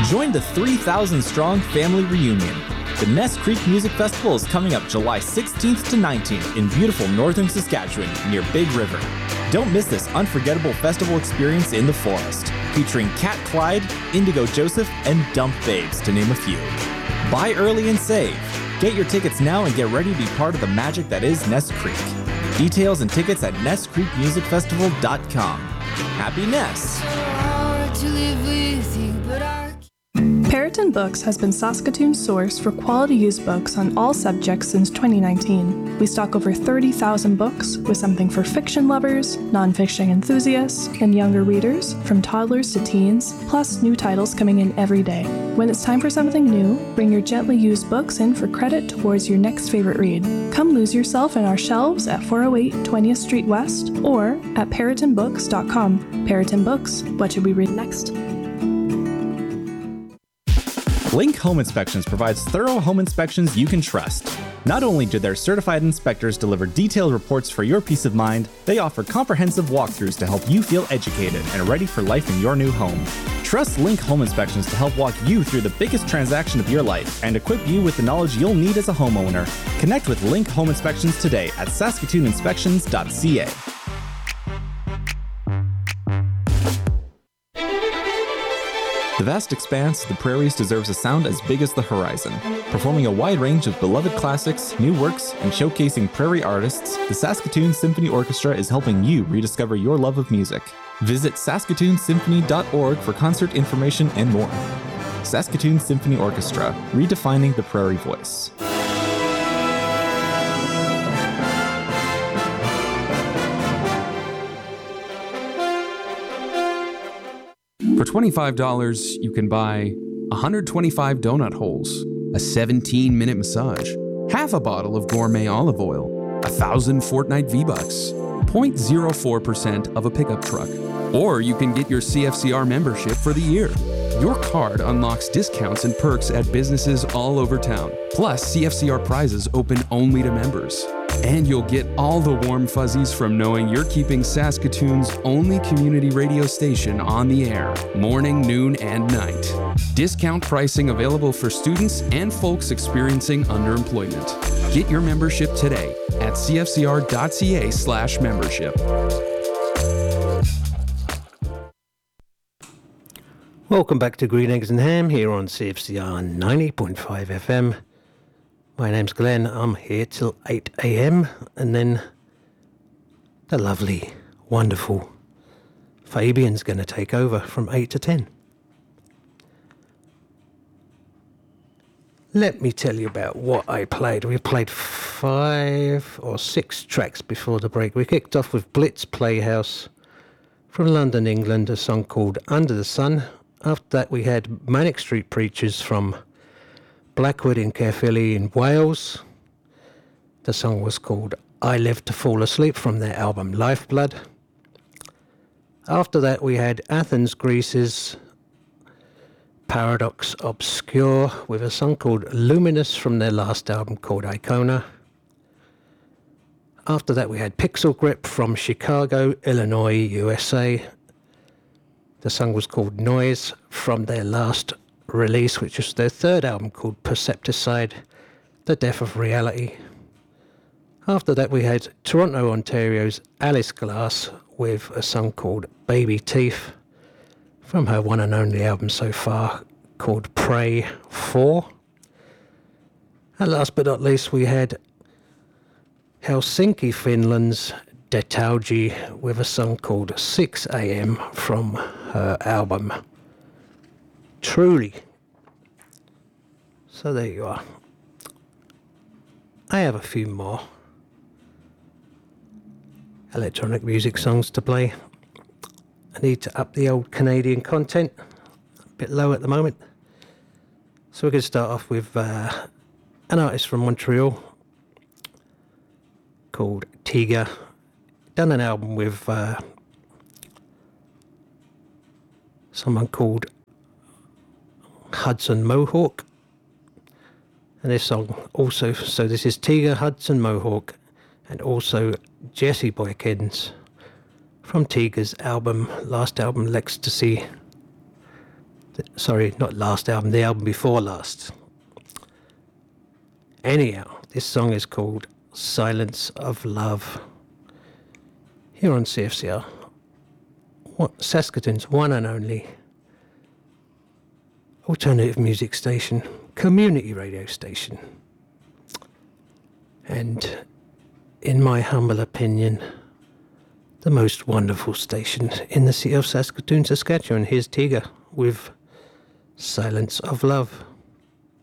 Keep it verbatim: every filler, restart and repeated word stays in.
Join the three thousand strong family reunion. The Ness Creek Music Festival is coming up July sixteenth to nineteenth in beautiful northern Saskatchewan near Big River. Don't miss this unforgettable festival experience in the forest, featuring Cat Clyde, Indigo Joseph, and Dump Babes, to name a few. Buy early and save. Get your tickets now and get ready to be part of the magic that is Ness Creek. Details and tickets at ness creek music festival dot com. Happy Ness! Periton Books has been Saskatoon's source for quality used books on all subjects since twenty nineteen. We stock over thirty thousand books, with something for fiction lovers, non-fiction enthusiasts, and younger readers, from toddlers to teens, plus new titles coming in every day. When it's time for something new, bring your gently used books in for credit towards your next favorite read. Come lose yourself in our shelves at four oh eight twentieth Street West or at periton books dot com. Periton Books, what should we read next? Link Home Inspections provides thorough home inspections you can trust. Not only do their certified inspectors deliver detailed reports for your peace of mind, they offer comprehensive walkthroughs to help you feel educated and ready for life in your new home. Trust Link Home Inspections to help walk you through the biggest transaction of your life and equip you with the knowledge you'll need as a homeowner. Connect with Link Home Inspections today at saskatoon inspections dot c a. The vast expanse of the prairies deserves a sound as big as the horizon. Performing a wide range of beloved classics, new works, and showcasing prairie artists, the Saskatoon Symphony Orchestra is helping you rediscover your love of music. Visit saskatoon symphony dot org for concert information and more. Saskatoon Symphony Orchestra, redefining the prairie voice. For twenty-five dollars, you can buy one hundred twenty-five donut holes, a seventeen minute massage, half a bottle of gourmet olive oil, one thousand Fortnite V-Bucks, zero point zero four percent of a pickup truck. Or you can get your C F C R membership for the year. Your card unlocks discounts and perks at businesses all over town. Plus, C F C R prizes open only to members. And you'll get all the warm fuzzies from knowing you're keeping Saskatoon's only community radio station on the air, morning, noon, and night. Discount pricing available for students and folks experiencing underemployment. Get your membership today at c f c r dot c a slash membership. Welcome back to Green Eggs and Ham here on C F C R ninety point five F M. My name's Glenn. I'm here till eight a.m. and then the lovely, wonderful Fabian's going to take over from eight to ten. Let me tell you about what I played. We played five or six tracks before the break. We kicked off with Blitz Playhouse from London, England, a song called Under the Sun. After that we had Manic Street Preachers from Blackwood in Caerphilly in Wales. The song was called I Live to Fall Asleep from their album Lifeblood. After that we had Athens, Greece's Paradox Obscure with a song called Luminous from their last album called Icona. After that we had Pixel Grip from Chicago, Illinois, U S A. The song was called Noise from their last release, which was their third album called Percepticide, The Death of Reality. After that we had Toronto, Ontario's Alice Glass with a song called Baby Teeth from her one and only album so far called Pray four. And last but not least we had Helsinki, Finland's Detauji with a song called six a.m. from her album Truly. So there you are. I have a few more electronic music songs to play. I need to up the old Canadian content, a bit low at the moment. So we're going to start off with uh, an artist from Montreal called Tiga. Done an album with uh, someone called Hudson Mohawk. And this song also, so this is Tiga, Hudson Mohawk, and also Jesse Boykins from Tiga's album, last album, L'Ecstasy. th- sorry, not last album, the album before last. Anyhow, this song is called Silence of Love. Here on C F C R, what, Saskatoon's one and only alternative music station, community radio station. And in my humble opinion, the most wonderful station in the city of Saskatoon, Saskatchewan. Here's Tiga with Silence of Love.